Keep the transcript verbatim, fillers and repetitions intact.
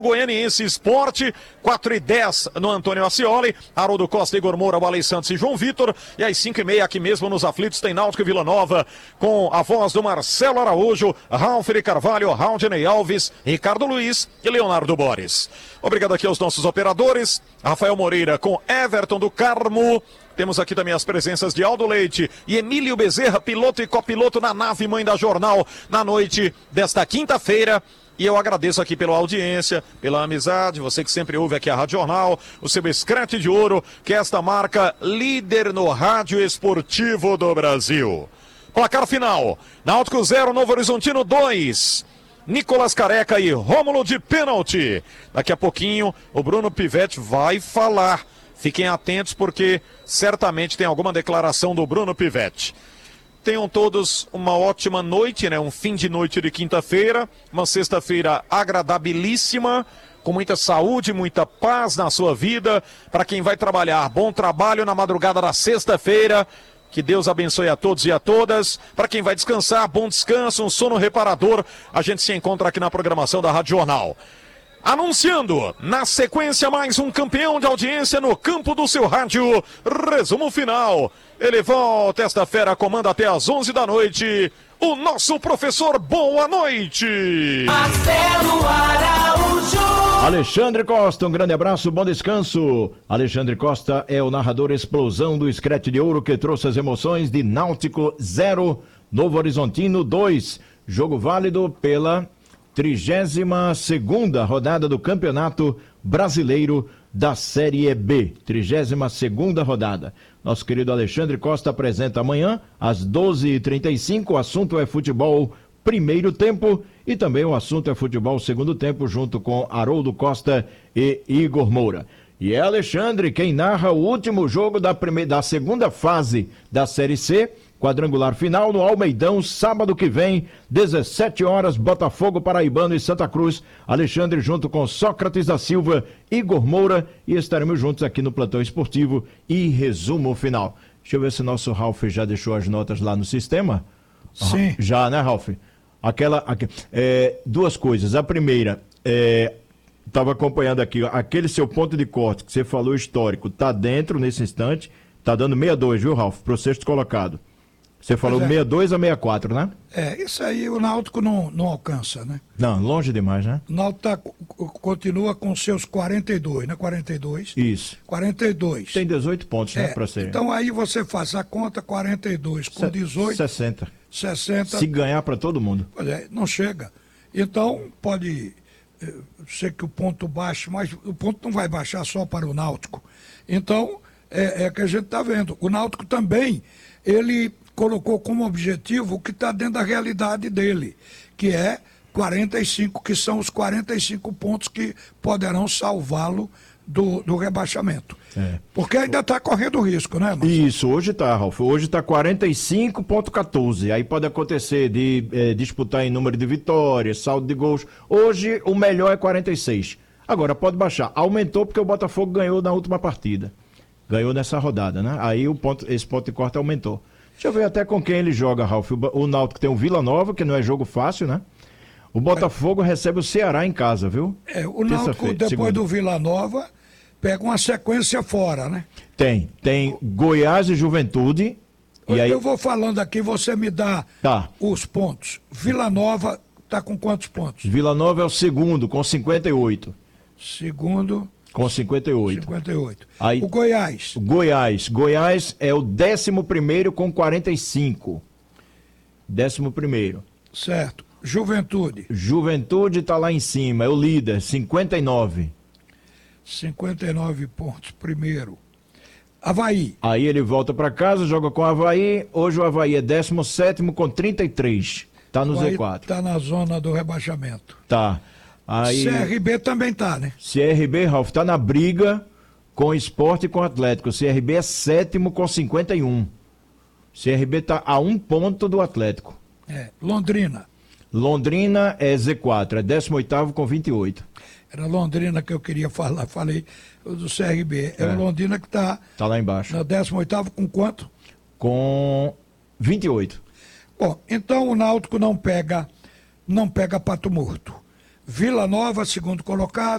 Goianiense Esporte, quatro e dez no Antônio Ascioli, Haroldo Costa, Igor Moura, Walei Santos e João Vitor, e às cinco e meia aqui mesmo nos Aflitos tem Náutico e Vila Nova, com a voz do Marcelo Araújo, Ralf de Carvalho, Raudney Alves, Ricardo Luiz e Leonardo Boris. Obrigado aqui aos nossos operadores, Rafael Moreira com Everton do Carmo. Temos aqui também as presenças de Aldo Leite e Emílio Bezerra, piloto e copiloto na nave mãe da Jornal, na noite desta quinta-feira. E eu agradeço aqui pela audiência, pela amizade, você que sempre ouve aqui a Rádio Jornal, o seu escrete de ouro, que é esta marca líder no rádio esportivo do Brasil. Placar final, Náutico zero, Novo Horizontino dois. Nicolas Careca e Rômulo de pênalti. Daqui a pouquinho o Bruno Pivetti vai falar. Fiquem atentos porque certamente tem alguma declaração do Bruno Pivetti. Tenham todos uma ótima noite, né? Um fim de noite de quinta-feira, uma sexta-feira agradabilíssima, com muita saúde, muita paz na sua vida. Para quem vai trabalhar, bom trabalho na madrugada da sexta-feira. Que Deus abençoe a todos e a todas. Para quem vai descansar, bom descanso, um sono reparador. A gente se encontra aqui na programação da Rádio Jornal. Anunciando, na sequência, mais um campeão de audiência no campo do seu rádio. Resumo final. Ele volta, esta fera comanda até às onze da noite. O nosso professor, boa noite. Marcelo Araújo. Alexandre Costa, um grande abraço, bom descanso. Alexandre Costa é o narrador explosão do Escrete de Ouro que trouxe as emoções de Náutico zero, Novo Horizontino dois. Jogo válido pela trigésima segunda rodada do Campeonato Brasileiro da Série B. trigésima segunda rodada. Nosso querido Alexandre Costa apresenta amanhã, às doze e trinta e cinco. O assunto é futebol primeiro tempo e também o assunto é futebol segundo tempo, junto com Haroldo Costa e Igor Moura. E é Alexandre quem narra o último jogo da, primeira, da segunda fase da Série C. Quadrangular final no Almeidão, sábado que vem, dezessete horas, Botafogo, Paraibano e Santa Cruz. Alexandre junto com Sócrates da Silva, Igor Moura, e estaremos juntos aqui no Plantão Esportivo e resumo final. Deixa eu ver se nosso Ralf já deixou as notas lá no sistema. Sim. Já, né, Ralf? Aquela, aqu... é, duas coisas. A primeira, estava é, acompanhando aqui, aquele seu ponto de corte que você falou histórico, tá dentro nesse instante, tá dando sessenta e dois, viu, Ralf, para o sexto colocado. Você falou é. sessenta e dois a sessenta e quatro, né? É, isso aí o Náutico não, não alcança, né? Não, longe demais, né? O Náutico tá, continua com seus quarenta e dois, né? quarenta e dois. Isso. quarenta e dois. Tem dezoito pontos, né, é, pra ser. Então aí você faz a conta, quarenta e dois com dezoito. sessenta. sessenta. Se ganhar para todo mundo. Pois é, não chega. Então pode eh, ser que o ponto baixe, mas o ponto não vai baixar só para o Náutico. Então é, é que a gente está vendo. O Náutico também, ele colocou como objetivo o que está dentro da realidade dele, que é quarenta e cinco, que são os quarenta e cinco pontos que poderão salvá-lo do, do rebaixamento. É. Porque ainda está correndo risco, né, Marcelo? Isso, hoje está, Ralf. Hoje está quarenta e cinco ponto quatorze. Aí pode acontecer de é, disputar em número de vitórias, saldo de gols. Hoje o melhor é quarenta e seis. Agora pode baixar. Aumentou porque o Botafogo ganhou na última partida. Ganhou nessa rodada, né? Aí o ponto, esse ponto de corte aumentou. Deixa eu ver até com quem ele joga, Ralf. O, o Náutico tem o Vila Nova, que não é jogo fácil, né? O Botafogo é. recebe o Ceará em casa, viu? É, o Náutico, depois segunda. do Vila Nova, pega uma sequência fora, né? Tem. Tem Goiás e Juventude. Eu, e aí... eu vou falando aqui, você me dá tá. os pontos. Vila Nova está com quantos pontos? Vila Nova é o segundo, com cinquenta e oito. Segundo... Com cinquenta e oito. cinquenta e oito. Aí, o Goiás. O Goiás. Goiás é o décimo primeiro com quarenta e cinco. Décimo primeiro. Certo. Juventude. Juventude está lá em cima, é o líder, cinquenta e nove. cinquenta e nove pontos, primeiro. Avaí. Aí ele volta para casa, joga com o Avaí. Hoje o Avaí é décimo sétimo com trinta e três. Está no Z quatro. Está na zona do rebaixamento. Tá. Aí, C R B também tá, né? C R B, Ralf, tá na briga com o Sport e com o Atlético. O C R B é sétimo com cinquenta e um. C R B tá a um ponto do Atlético. É. Londrina. Londrina é Z quatro, é décimo oitavo com vinte e oito. Era Londrina que eu queria falar, falei do C R B. É, é o Londrina que tá... Tá lá embaixo. Na décimo oitavo com quanto? Com vinte e oito. Bom, então o Náutico não pega, não pega Pato Morto. Vila Nova, segundo colocado.